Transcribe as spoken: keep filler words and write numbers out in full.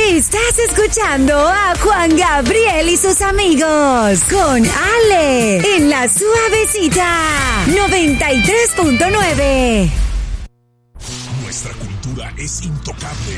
Estás escuchando a Juan Gabriel y sus amigos con Ale en La Suavecita noventa y tres punto nueve. Nuestra cultura es intocable.